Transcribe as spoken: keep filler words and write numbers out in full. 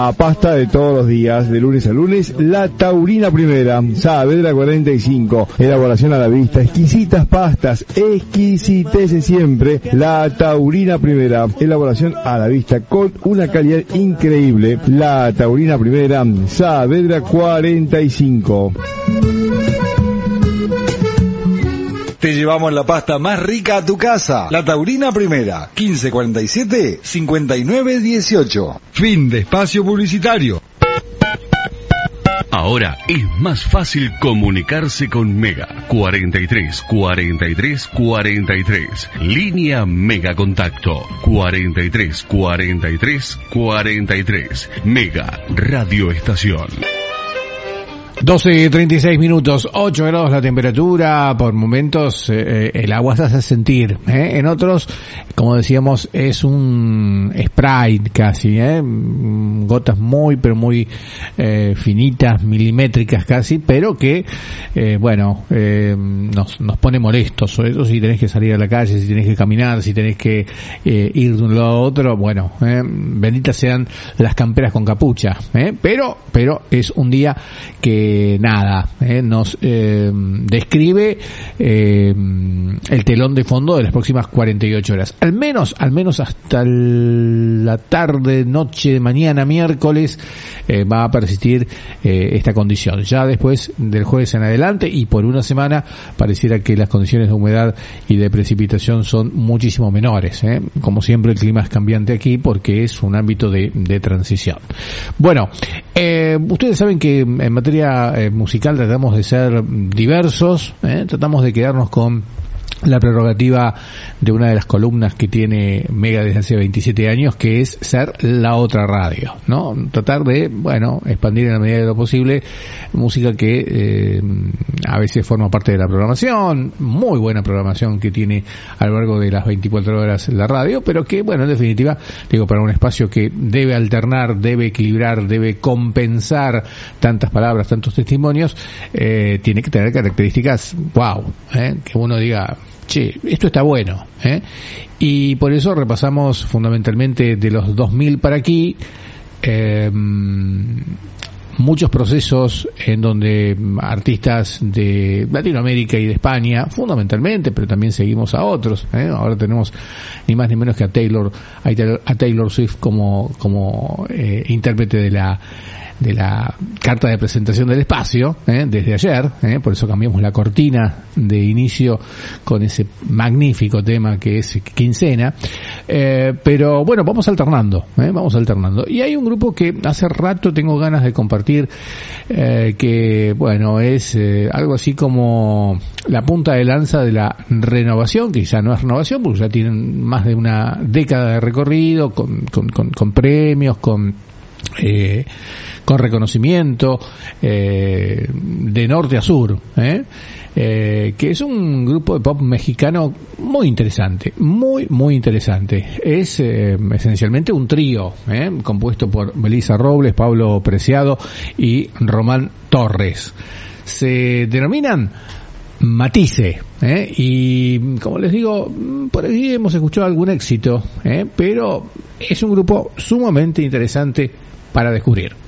A pasta de todos los días, de lunes a lunes, la Taurina Primera, Saavedra cuarenta y cinco, elaboración a la vista, exquisitas pastas, exquisitece siempre, la Taurina Primera, elaboración a la vista con una calidad increíble, la Taurina Primera, Saavedra cuarenta y cinco. Te llevamos la pasta más rica a tu casa. La Taurina Primera, quince cuarenta y siete, cincuenta y nueve dieciocho. Fin de espacio publicitario. Ahora es más fácil comunicarse con Mega. cuarenta y tres, cuarenta y tres, cuarenta y tres. Línea Mega Contacto. cuarenta y tres, cuarenta y tres, cuarenta y tres. Mega Radio Estación. doce y treinta y seis minutos, ocho grados la temperatura, por momentos eh, el agua se hace sentir, ¿eh? En otros, como decíamos, es un Sprite casi, ¿eh? Gotas muy, pero muy eh, finitas, milimétricas casi, pero que, eh, bueno, eh, nos, nos pone molestos, sobre todo si tenés que salir a la calle, si tenés que caminar, si tenés que eh, ir de un lado a otro, bueno, eh, benditas sean las camperas con capucha, ¿eh? Pero, pero es un día que nada, eh, nos eh, describe eh, el telón de fondo de las próximas cuarenta y ocho horas. Al menos, al menos hasta la tarde, noche, mañana, miércoles, eh, va a persistir eh, esta condición. Ya después del jueves en adelante y por una semana pareciera que las condiciones de humedad y de precipitación son muchísimo menores. Eh. Como siempre, el clima es cambiante aquí porque es un ámbito de, de transición. Bueno, eh, ustedes saben que en materia Eh, musical tratamos de ser diversos, eh, tratamos de quedarnos con la prerrogativa de una de las columnas que tiene Mega desde hace veintisiete años, que es ser la otra radio, ¿no? Tratar de, bueno, expandir en la medida de lo posible música que eh, a veces forma parte de la programación, muy buena programación que tiene a lo largo de las veinticuatro horas la radio, pero que, bueno, en definitiva, digo, para un espacio que debe alternar, debe equilibrar, debe compensar tantas palabras, tantos testimonios, eh, tiene que tener características, wow, eh, que uno diga, che, esto está bueno, ¿eh? Y por eso repasamos fundamentalmente de los dos mil para aquí eh, muchos procesos en donde artistas de Latinoamérica y de España, fundamentalmente, pero también seguimos a otros, ¿eh? Ahora tenemos ni más ni menos que a Taylor, a Taylor, a Taylor Swift como, como eh, intérprete de la de la carta de presentación del espacio, ¿eh? Desde ayer, ¿eh? Por eso cambiamos la cortina de inicio con ese magnífico tema que es Quincena, eh, pero bueno, vamos alternando, ¿eh? vamos alternando, y hay un grupo que hace rato tengo ganas de compartir, eh, que bueno, es eh, algo así como la punta de lanza de la renovación, que ya no es renovación porque ya tienen más de una década de recorrido, con, con, con, con premios, con Eh, con reconocimiento eh, de norte a sur, ¿eh? Eh, que es un grupo de pop mexicano muy interesante, muy muy interesante. Es eh, esencialmente un trío, ¿eh? compuesto por Melissa Robles, Pablo Preciado y Román Torres. Se denominan Matice, ¿eh? Y como les digo, por ahí hemos escuchado algún éxito, ¿eh? Pero es un grupo sumamente interesante para descubrir.